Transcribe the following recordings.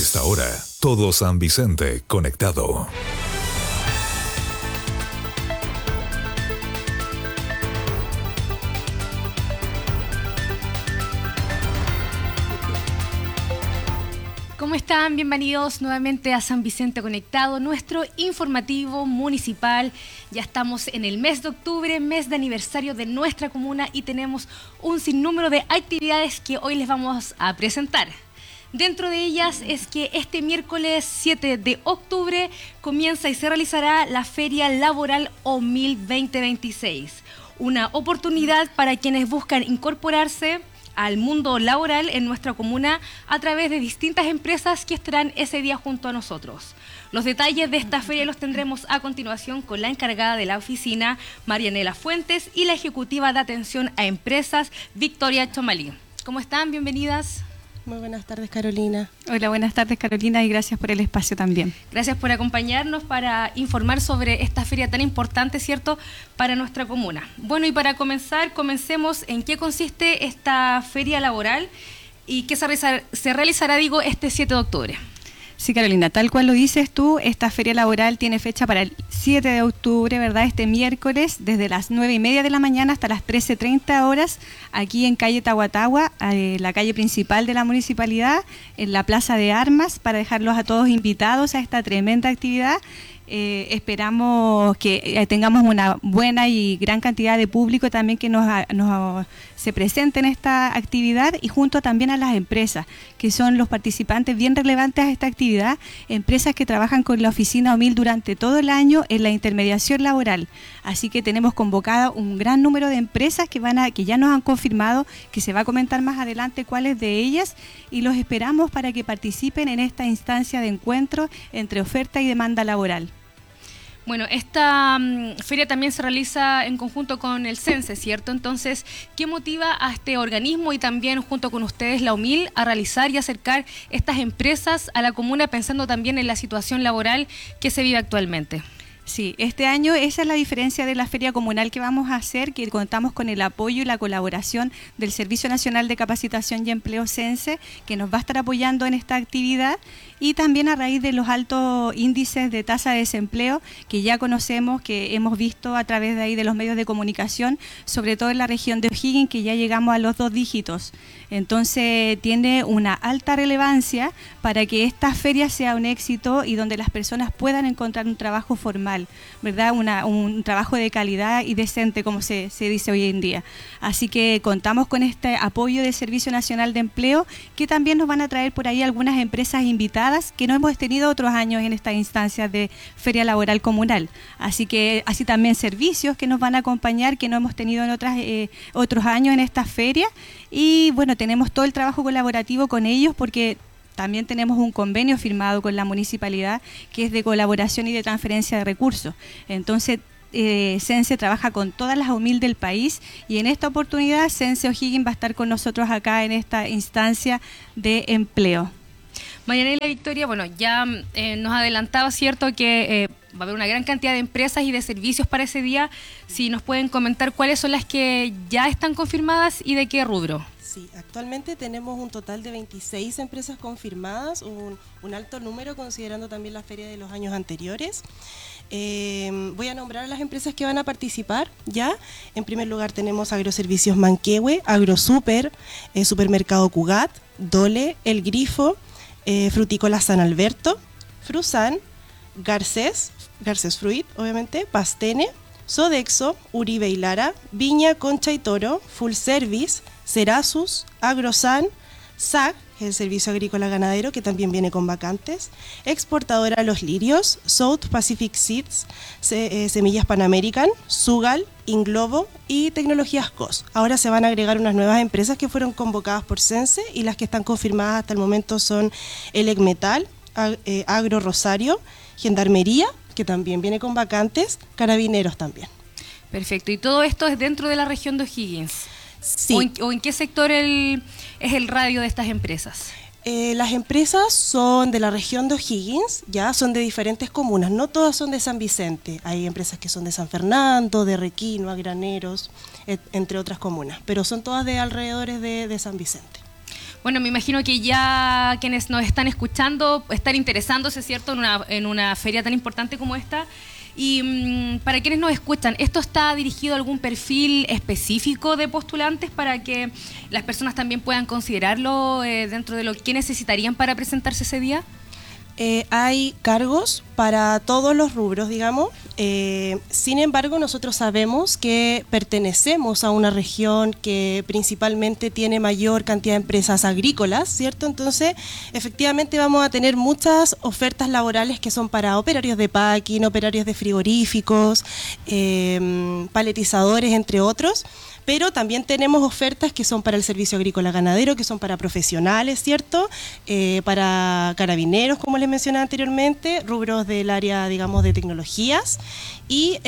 esta hora, todo San Vicente conectado. ¿Cómo están? Bienvenidos nuevamente a San Vicente Conectado, nuestro informativo municipal. Ya estamos en el mes de octubre, mes de aniversario de nuestra comuna, y tenemos un sinnúmero de actividades que hoy les vamos a presentar. Dentro de ellas es que este miércoles 7 de octubre comienza y se realizará la Feria Laboral OMIL 2026, una oportunidad para quienes buscan incorporarse al mundo laboral en nuestra comuna a través de distintas empresas que estarán ese día junto a nosotros. Los detalles de esta feria los tendremos a continuación con la encargada de la oficina, Marianela Fuentes, y la ejecutiva de atención a empresas, Victoria Chomalí. ¿Cómo están? Bienvenidas. Muy buenas tardes, Carolina. Hola, buenas tardes, Carolina, y gracias por el espacio también. Gracias por acompañarnos para informar sobre esta feria tan importante, ¿cierto?, para nuestra comuna. Bueno, y para comenzar, comencemos en qué consiste esta feria laboral y qué se realizará, este 7 de octubre. Sí, Carolina, tal cual lo dices tú, esta feria laboral tiene fecha para el 7 de octubre, ¿verdad? Este miércoles, desde las 9:30 de la mañana hasta las 13:30 horas, aquí en calle Tahuatahua, la calle principal de la municipalidad, en la Plaza de Armas, para dejarlos a todos invitados a esta tremenda actividad. Esperamos que tengamos una buena y gran cantidad de público también que se presente en esta actividad, y junto también a las empresas, que son los participantes bien relevantes a esta actividad, empresas que trabajan con la oficina OMIL durante todo el año en la intermediación laboral. Así que tenemos convocado un gran número de empresas que ya nos han confirmado, que se va a comentar más adelante cuáles de ellas, y los esperamos para que participen en esta instancia de encuentro entre oferta y demanda laboral. Bueno, esta feria también se realiza en conjunto con el CENSE, ¿cierto? Entonces, ¿qué motiva a este organismo y también junto con ustedes, la OMIL, a realizar y acercar estas empresas a la comuna, pensando también en la situación laboral que se vive actualmente? Sí, este año esa es la diferencia de la feria comunal que vamos a hacer, que contamos con el apoyo y la colaboración del Servicio Nacional de Capacitación y Empleo CENSE, que nos va a estar apoyando en esta actividad, y también a raíz de los altos índices de tasa de desempleo que ya conocemos, que hemos visto a través de ahí de los medios de comunicación, sobre todo en la región de O'Higgins, que ya llegamos a los 2 dígitos. Entonces tiene una alta relevancia para que esta feria sea un éxito y donde las personas puedan encontrar un trabajo formal, ¿verdad? Un trabajo de calidad y decente, como se dice hoy en día. Así que contamos con este apoyo del Servicio Nacional de Empleo, que también nos van a traer por ahí algunas empresas invitadas que no hemos tenido otros años en estas instancias de feria laboral comunal. Así también servicios que nos van a acompañar, que no hemos tenido en otros años en esta feria. Y bueno, tenemos todo el trabajo colaborativo con ellos, porque también tenemos un convenio firmado con la municipalidad que es de colaboración y de transferencia de recursos. Entonces, CENSE trabaja con todas las OMIL del país, y en esta oportunidad CENSE O'Higgins va a estar con nosotros acá en esta instancia de empleo. Marianela, Victoria, bueno, ya nos adelantaba, ¿cierto?, que va a haber una gran cantidad de empresas y de servicios para ese día. Si nos pueden comentar cuáles son las que ya están confirmadas y de qué rubro. Sí, actualmente tenemos un total de 26 empresas confirmadas, un alto número considerando también la feria de los años anteriores. Voy a nombrar a las empresas que van a participar ya. En primer lugar tenemos Agroservicios Manquehue, Agrosuper, Supermercado Cugat, Dole, El Grifo, Frutícola San Alberto, Frusan, Garcés Fruit, obviamente, Pastene, Sodexo, Uribe y Lara, Viña, Concha y Toro, Full Service, Cerasus, Agrosan, SAG, el Servicio Agrícola Ganadero, que también viene con vacantes, Exportadora Los Lirios, South Pacific Seeds, Semillas Pan American, Sugal, Inglobo y Tecnologías COS. Ahora se van a agregar unas nuevas empresas que fueron convocadas por CENSE, y las que están confirmadas hasta el momento son Elec Metal, Agro Rosario, Gendarmería, que también viene con vacantes, Carabineros también. Perfecto, y todo esto es dentro de la región de O'Higgins. Sí. ¿O en qué sector es el radio de estas empresas? Las empresas son de la región de O'Higgins, ya son de diferentes comunas, no todas son de San Vicente. Hay empresas que son de San Fernando, de Requinoa, Graneros, entre otras comunas, pero son todas de alrededores de San Vicente. Bueno, me imagino que ya quienes nos están escuchando están interesándose, ¿cierto?, en una feria tan importante como esta. Y para quienes nos escuchan, ¿esto está dirigido a algún perfil específico de postulantes para que las personas también puedan considerarlo dentro de lo que necesitarían para presentarse ese día? Hay cargos para todos los rubros, digamos. Sin embargo, nosotros sabemos que pertenecemos a una región que principalmente tiene mayor cantidad de empresas agrícolas, ¿cierto? Entonces, efectivamente vamos a tener muchas ofertas laborales que son para operarios de packing, operarios de frigoríficos, paletizadores, entre otros. Pero también tenemos ofertas que son para el servicio agrícola ganadero, que son para profesionales, ¿cierto? Para carabineros, como les mencioné anteriormente, rubros del área, digamos, de tecnologías. Y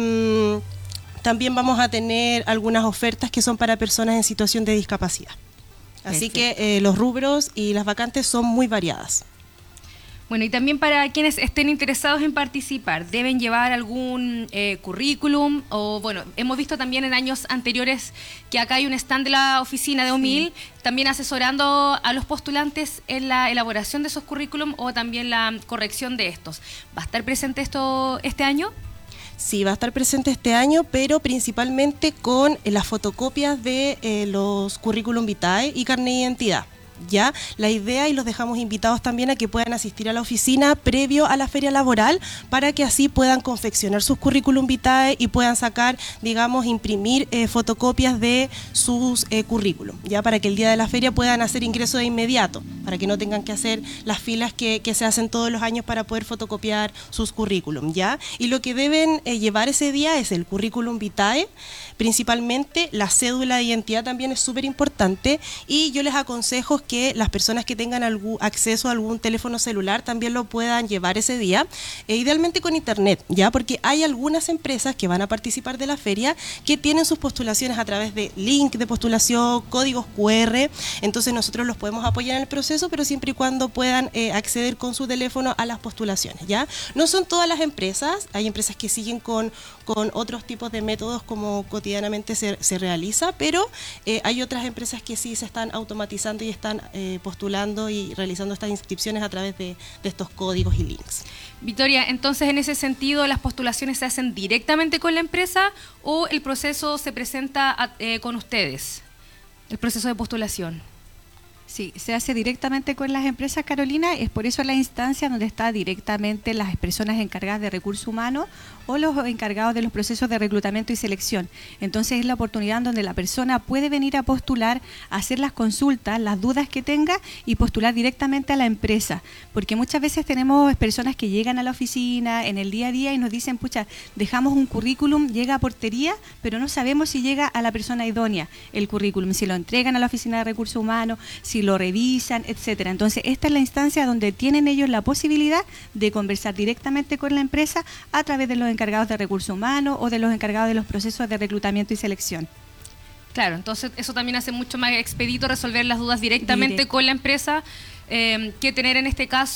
también vamos a tener algunas ofertas que son para personas en situación de discapacidad. Así que los rubros y las vacantes son muy variadas. Bueno, y también para quienes estén interesados en participar, ¿deben llevar algún currículum? O bueno, hemos visto también en años anteriores que acá hay un stand de la oficina de OMIL, también asesorando a los postulantes en la elaboración de esos currículum o también la corrección de estos. ¿Va a estar presente esto este año? Sí, va a estar presente este año, pero principalmente con las fotocopias de los currículum vitae y carnet de identidad. Ya, la idea, y los dejamos invitados también a que puedan asistir a la oficina previo a la feria laboral para que así puedan confeccionar sus currículum vitae y puedan sacar, digamos, imprimir fotocopias de sus currículum, ya, para que el día de la feria puedan hacer ingreso de inmediato, para que no tengan que hacer las filas que se hacen todos los años para poder fotocopiar sus currículum, ya. Y lo que deben llevar ese día es el currículum vitae, principalmente la cédula de identidad también es súper importante, y yo les aconsejo que las personas que tengan acceso a algún teléfono celular también lo puedan llevar ese día, idealmente con internet, ya, porque hay algunas empresas que van a participar de la feria que tienen sus postulaciones a través de link de postulación, códigos QR, entonces nosotros los podemos apoyar en el proceso, pero siempre y cuando puedan acceder con su teléfono a las postulaciones, ya. No son todas las empresas, hay empresas que siguen con otros tipos de métodos como cotidianamente se realiza, pero hay otras empresas que sí se están automatizando y están postulando y realizando estas inscripciones a través de estos códigos y links. Victoria, entonces en ese sentido, ¿las postulaciones se hacen directamente con la empresa o el proceso se presenta con ustedes, el proceso de postulación? Sí, se hace directamente con las empresas, Carolina, es por eso la instancia donde están directamente las personas encargadas de recursos humanos o los encargados de los procesos de reclutamiento y selección. Entonces es la oportunidad donde la persona puede venir a postular, hacer las consultas, las dudas que tenga y postular directamente a la empresa, porque muchas veces tenemos personas que llegan a la oficina en el día a día y nos dicen, pucha, dejamos un currículum, llega a portería, pero no sabemos si llega a la persona idónea el currículum, si lo entregan a la oficina de recursos humanos, si lo revisan, etcétera. Entonces, esta es la instancia donde tienen ellos la posibilidad de conversar directamente con la empresa a través de los encargados de recursos humanos o de los encargados de los procesos de reclutamiento y selección. Claro, entonces eso también hace mucho más expedito resolver las dudas directamente con la empresa, que tener en este caso